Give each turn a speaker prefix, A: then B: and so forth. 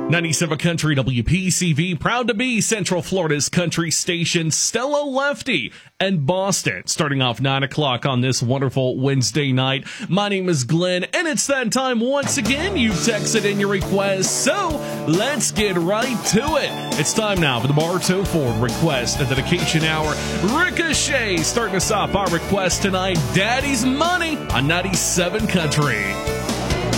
A: 97 Country WPCV, proud to be Central Florida's country station, Stella Lefty and Boston. Starting off 9 o'clock on this wonderful Wednesday night. My name is Glenn, and it's that time once again. You've texted in your request, so let's get right to it. It's time now for the Bartow Ford Request and Dedication Hour. Ricochet starting us off our request tonight, Daddy's Money on 97 Country.